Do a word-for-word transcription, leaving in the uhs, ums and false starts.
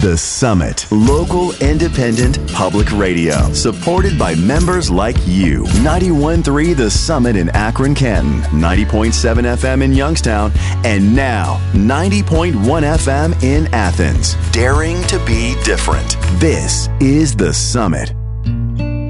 The Summit. Local, independent, public radio. Supported by members like you. ninety-one point three The Summit in Akron, Canton. ninety point seven F M in Youngstown. And now, ninety point one F M in Athens. Daring to be different. This is The Summit.